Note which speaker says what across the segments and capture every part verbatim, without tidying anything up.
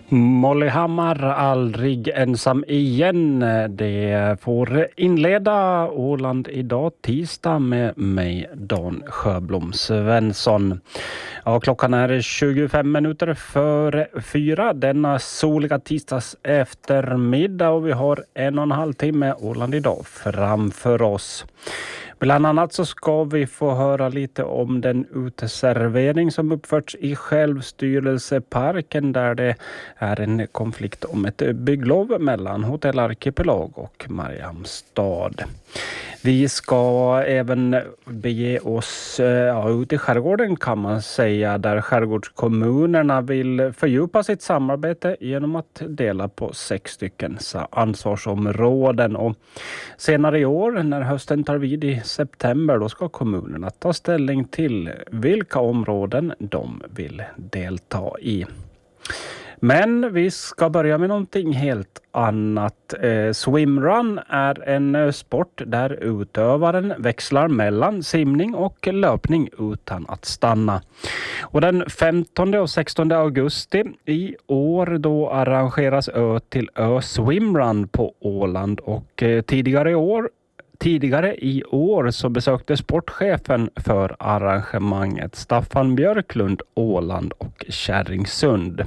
Speaker 1: Molly Hammar, aldrig ensam igen. Det får inleda Åland idag tisdag med mig, Dan Sjöblom Svensson. Ja, klockan är tjugofem minuter före fyra denna soliga tisdags eftermiddag och vi har en och en halv timme Åland idag framför oss. Bland annat så ska vi få höra lite om den uteservering som uppförts i självstyrelseparken där det är en konflikt om ett bygglov mellan Hotell Arkipelag och Mariamstad. Vi ska även bege oss ja, ut i skärgården kan man säga, där skärgårdskommunerna vill fördjupa sitt samarbete genom att dela på sex stycken ansvarsområden. Och senare i år, när hösten tar vid i september, då ska kommunerna ta ställning till vilka områden de vill delta i. Men vi ska börja med någonting helt annat. Eh, swimrun är en sport där utövaren växlar mellan simning och löpning utan att stanna. Och den femtonde och sextonde augusti i år då arrangeras Ö till Ö swimrun på Åland och eh, tidigare i år Tidigare i år så besökte sportchefen för arrangemanget Staffan Björklund Åland och Kärringsund.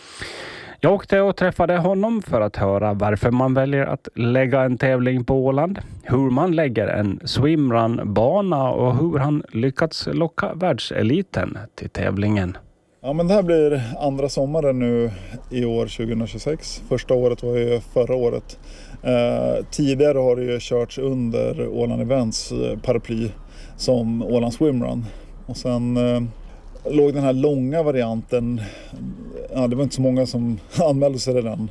Speaker 1: Jag åkte och träffade honom för att höra varför man väljer att lägga en tävling på Åland, hur man lägger en swimrun-bana och hur han lyckats locka världseliten till tävlingen.
Speaker 2: Ja, men det här blir andra sommaren nu i år tjugohundratjugosex. Första året var ju förra året. Eh, tidigare har det ju körts under Åland Events paraply som Åland Swimrun. Och sen eh, låg den här långa varianten, ja, det var inte så många som anmälde sig till den.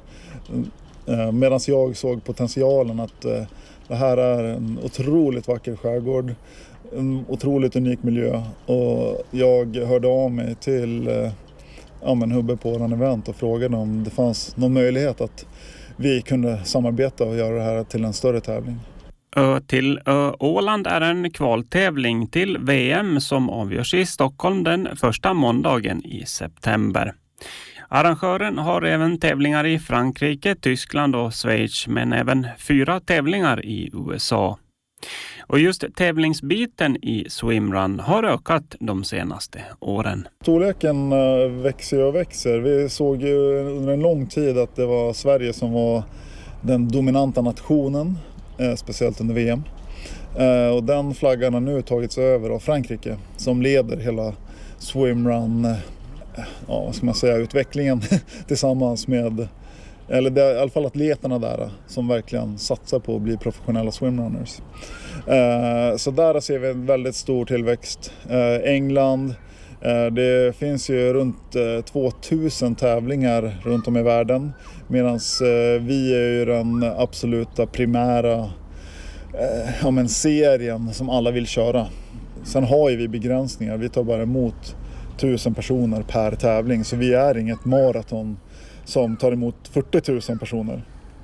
Speaker 2: Eh, Medan jag såg potentialen att eh, det här är en otroligt vacker skärgård. En otroligt unik miljö och jag hörde av mig till eh, ja, men Hubbe på Åland Event och frågade om det fanns någon möjlighet att vi kunde samarbeta och göra det här till en större tävling.
Speaker 1: Ö till Ö Åland är en kvaltävling till V M som avgörs i Stockholm den första måndagen i september. Arrangören har även tävlingar i Frankrike, Tyskland och Schweiz, men även fyra tävlingar i U S A. Och just tävlingsbiten i swimrun har ökat de senaste åren.
Speaker 2: Storleken växer och växer. Vi såg ju under en lång tid att det var Sverige som var den dominanta nationen, speciellt under V M. Och den flaggan har nu tagits över av Frankrike som leder hela swimrun, ja, vad ska man säga, utvecklingen tillsammans med, eller det är i alla fall atleterna där som verkligen satsar på att bli professionella swimrunners. Eh, så där ser vi en väldigt stor tillväxt. Eh, England, eh, det finns ju runt eh, tvåtusen tävlingar runt om i världen. Medan eh, vi är ju den absoluta primära eh, ja, men serien som alla vill köra. Sen har ju vi begränsningar, vi tar bara emot tusen personer per tävling. Så vi är inget maraton som tar emot fyrtio tusen personer.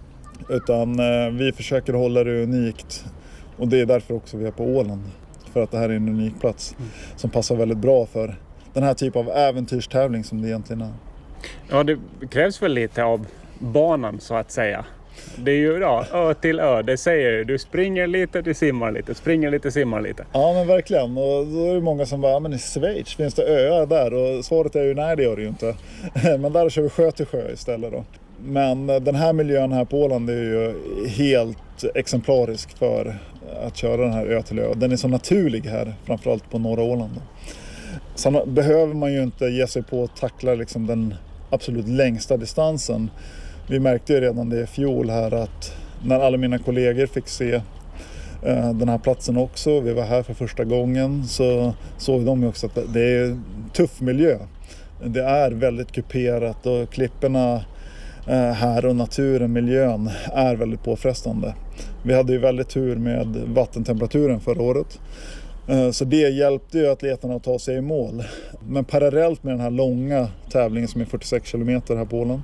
Speaker 2: Utan eh, vi försöker hålla det unikt. Och det är därför också vi är på Åland. För att det här är en unik plats mm. som passar väldigt bra för den här typen av äventyrstävling som det egentligen är.
Speaker 1: Ja, det krävs väl lite av banan så att säga. Det är ju ja, ö till ö, det säger du. Du springer lite, du simmar lite, springer lite, simmar lite.
Speaker 2: Ja, men verkligen. Och då är det många som bara, men i Schweiz finns det öar där? Och svaret är ju nej, det gör det ju inte. Men där kör vi sjö till sjö istället då. Men den här miljön här på Åland är ju helt exemplarisk för att köra den här ö till ö. Den är så naturlig här, framförallt på norra Åland. Sen behöver man ju inte ge sig på att tackla liksom den absolut längsta distansen. Vi märkte ju redan det i fjol här att när alla mina kollegor fick se eh, den här platsen också, vi var här för första gången, så såg de ju också att det är en tuff miljö. Det är väldigt kuperat och klipporna eh, här och naturen, miljön är väldigt påfrestande. Vi hade ju väldigt tur med vattentemperaturen förra året. Eh, så det hjälpte ju atleterna att ta sig i mål. Men parallellt med den här långa tävlingen som är fyrtiosex kilometer här på Åland,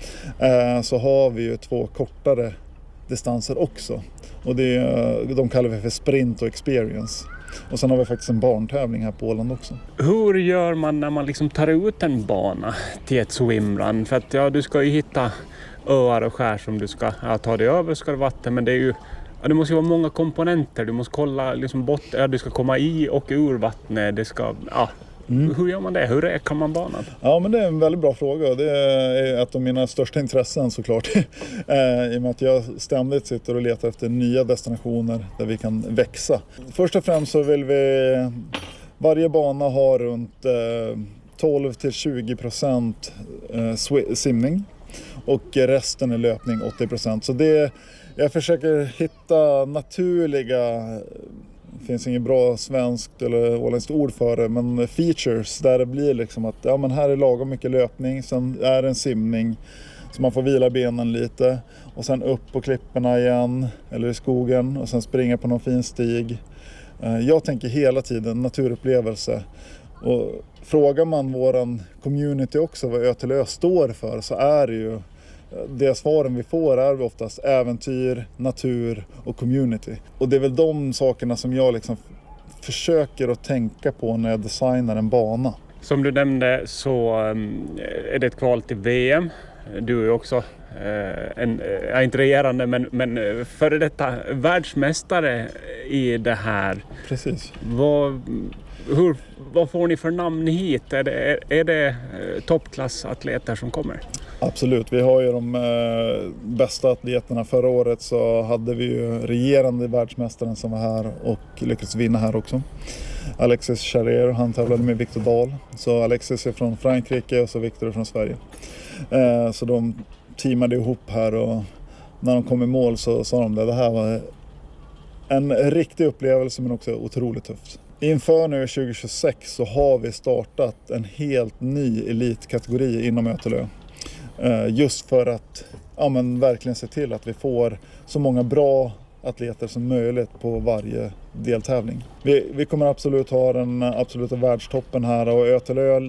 Speaker 2: så har vi ju två kortare distanser också. Och det är, de kallar vi för sprint och experience. Och sen har vi faktiskt en barntävling här på Åland också.
Speaker 1: Hur gör man när man liksom tar ut en bana till ett swimrun? För att ja, du ska ju hitta öar och skär som du ska ja, ta dig över ska det vatten, men det är ju ja, det måste ju vara många komponenter. Du måste kolla liksom bort, ja, du ska komma i och ur vattnet. Det ska, ja. Mm. Hur gör man det? Hur räkar man banan?
Speaker 2: Ja, men det är en väldigt bra fråga. Det är ett av mina största intressen såklart. I och med att jag ständigt sitter och letar efter nya destinationer där vi kan växa. Först och främst så vill vi... Varje bana har runt tolv till tjugo procent simning. Och resten är löpning åttio procent. Så det, jag försöker hitta naturliga... Det finns inget bra svenskt eller åländskt ord för det, men features där det blir liksom att ja, men här är lagom mycket löpning, sen är det en simning så man får vila benen lite och sen upp på klipporna igen eller i skogen och sen springa på någon fin stig. Jag tänker hela tiden naturupplevelse, och frågar man våran community också vad Ö till Ö står för, så är det ju det svaren vi får är oftast äventyr, natur och community. Och det är väl de sakerna som jag liksom försöker att tänka på när jag designar en bana.
Speaker 1: Som du nämnde så är det ett kval till V M. Du är också en, ja, inte regerande men, men före detta världsmästare i det här.
Speaker 2: Precis.
Speaker 1: Vad, hur, vad får ni för namn hit? Är det, är det toppklassatleter som kommer?
Speaker 2: Absolut, vi har ju de eh, bästa atleterna. Förra året så hade vi ju regerande världsmästaren som var här och lyckades vinna här också. Alexis Charrier, han tävlade med Viktor Dahl. Så Alexis är från Frankrike och så Viktor är från Sverige. Eh, så de teamade ihop här och när de kom i mål så sa de det. Det här var en riktig upplevelse men också otroligt tufft. Inför nu tjugo tjugosex så har vi startat en helt ny elitkategori inom Ö till Ö. Just för att ja, men verkligen se till att vi får så många bra atleter som möjligt på varje deltävling. Vi, vi kommer absolut ha den absoluta världstoppen här, och Ö till Ö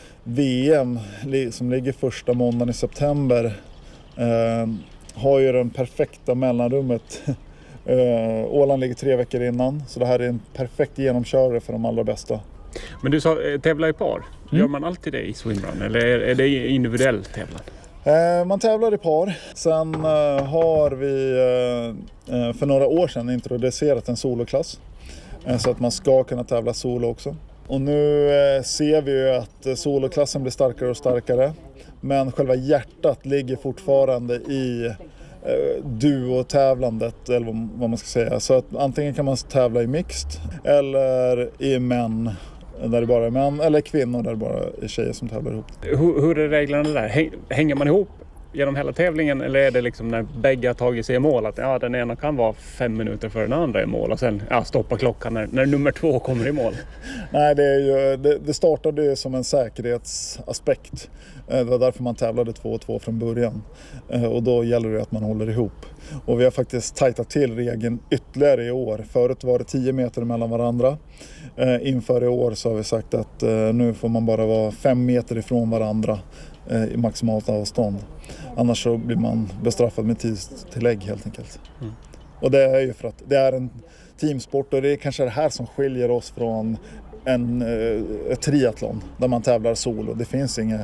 Speaker 2: V M som ligger första måndagen i september eh, har ju den perfekta mellanrummet. eh, Åland ligger tre veckor innan, så det här är en perfekt genomkörare för de allra bästa.
Speaker 1: Men du sa tävla i par. Mm. Gör man alltid det i swimrun eller är det individuell tävlan?
Speaker 2: Eh, man tävlar i par. Sen eh, har vi eh, för några år sedan introducerat en soloklass. Eh, så att man ska kunna tävla solo också. Och nu eh, ser vi ju att soloklassen blir starkare och starkare. Men själva hjärtat ligger fortfarande i eh, duo-tävlandet, eller vad, vad man ska säga. Så att antingen kan man tävla i mixed eller i män. Där det bara är män, eller kvinnor där det bara är tjejer som tävlar ihop.
Speaker 1: Hur, hur är reglerna där? Hänger man ihop genom hela tävlingen eller är det liksom när bägge har tagit sig i mål att ja, den ena kan vara fem minuter före den andra i mål och sen ja, stoppa klockan när, när nummer två kommer i mål?
Speaker 2: Nej, det, är ju, det, det startade ju som en säkerhetsaspekt. Det var därför man tävlade två och två från början. Och då gäller det att man håller ihop. Och vi har faktiskt tajtat till regeln ytterligare i år. Förut var det tio meter mellan varandra. Inför i år så har vi sagt att nu får man bara vara fem meter ifrån varandra i maximalt avstånd. Annars så blir man bestraffad med tidstillägg helt enkelt. Mm. Och det är ju för att det är en teamsport och det är kanske det här som skiljer oss från en eh, triathlon där man tävlar solo. Det finns inget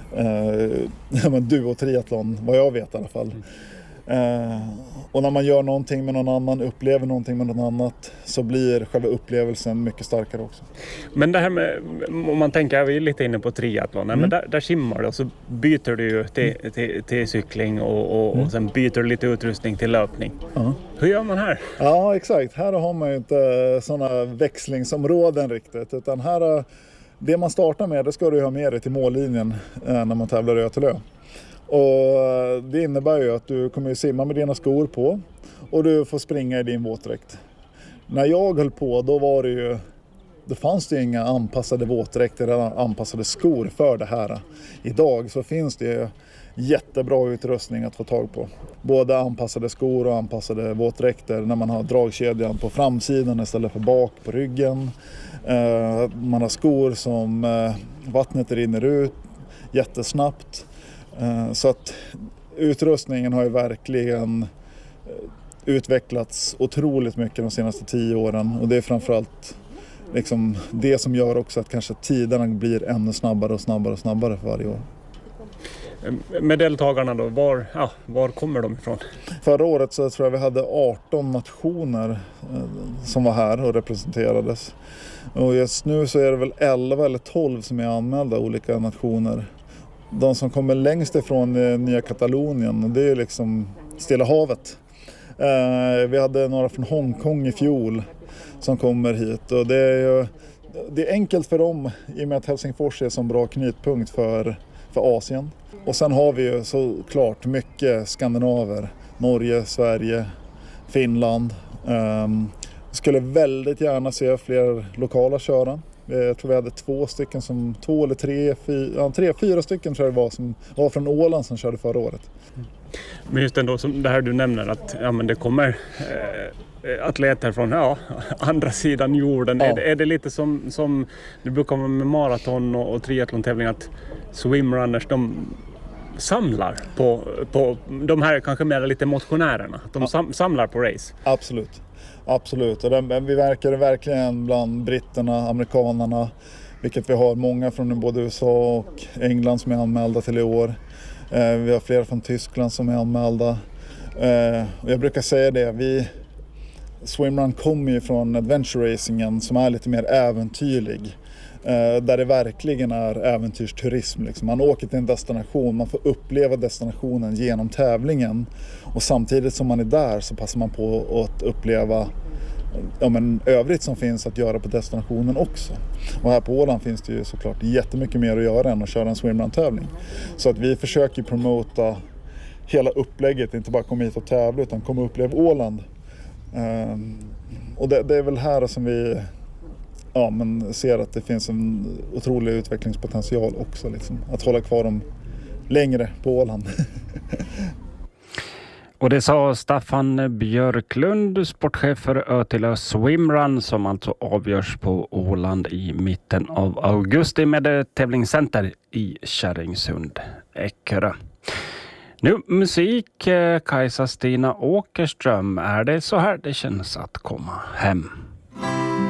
Speaker 2: eh, duo-triathlon vad jag vet i alla fall. Mm. Eh, och när man gör någonting med någon annan, upplever någonting med någon annat, så blir själva upplevelsen mycket starkare också.
Speaker 1: Men det här med, om man tänker, vi är lite inne på triathlon, mm. men där, där simmar du och så byter du ju till, mm. till, till cykling och, och, mm. och sen byter du lite utrustning till löpning. Uh-huh. Hur gör man här?
Speaker 2: Ja, exakt. Här har man ju inte sådana växlingsområden riktigt, utan här, det man startar med, det ska du ha med dig till mållinjen när man tävlar Ö till Ö. Och det innebär ju att du kommer att simma med dina skor på och du får springa i din våtdräkt. När jag höll på då var det ju, då fanns det inga anpassade våtdräkter eller anpassade skor för det här. Idag så finns det jättebra utrustning att få tag på. Både anpassade skor och anpassade våtdräkter när man har dragkedjan på framsidan istället för bak på ryggen. Man har skor som vattnet rinner ut jättesnabbt. Så att utrustningen har ju verkligen utvecklats otroligt mycket de senaste tio åren. Och det är framförallt liksom det som gör också att kanske tiderna blir ännu snabbare och snabbare och snabbare för varje år.
Speaker 1: Med deltagarna då, var, ja, var kommer de ifrån?
Speaker 2: Förra året så tror jag vi hade arton nationer eh, som var här och representerades. Och just nu så är det väl elva eller tolv som är anmälda, olika nationer. De som kommer längst ifrån är Nya Katalonien, det är liksom Stilla havet. Eh, vi hade några från Hongkong i fjol som kommer hit, och det är ju, det är enkelt för dem i och med att Helsingfors är en bra knutpunkt för, för Asien. Och sen har vi ju såklart mycket skandinaver, Norge, Sverige, Finland. Um, skulle väldigt gärna se fler lokala köra. Jag tror vi hade två stycken som, två eller tre, fyra, ja, tre, fyra stycken tror jag det var som var från Åland som körde förra året.
Speaker 1: Men just ändå som det här du nämner att ja, men det kommer eh, atleter från ja, andra sidan jorden. Ja. Är, är det lite som, som du brukar med maraton och, och triathlon-tävlingar att swimrunners de samlar på, på de här kanske mer lite motionärerna. De ja. sam, samlar på race.
Speaker 2: Absolut. Absolut. Och den, vi verkar verkligen bland britterna, amerikanerna, vilket vi har många från både U S A och England som är anmälda till i år. Eh, vi har flera från Tyskland som är anmälda. Eh, och jag brukar säga det, vi swimrun kommer ju från adventure racingen som är lite mer äventyrlig. Eh, där det verkligen är äventyrsturism. Liksom. Man åker till en destination, man får uppleva destinationen genom tävlingen. Och samtidigt som man är där så passar man på att uppleva ja, men, övrigt som finns att göra på destinationen också. Och här på Åland finns det ju såklart jättemycket mer att göra än att köra en swimrun-tävling. Så att vi försöker promota hela upplägget, inte bara komma hit och tävla utan komma och uppleva Åland. Eh, och det, det är väl här som vi ja, men ser att det finns en otrolig utvecklingspotential också. Liksom. Att hålla kvar dem längre på Åland.
Speaker 1: Och det sa Staffan Björklund, sportchef för Ötila Swimrun, som alltså avgörs på Åland i mitten av augusti med ett tävlingscenter i Kärringsund, Eckerö. Nu musik, Kajsa Stina Åkerström, är det så här det känns att komma hem.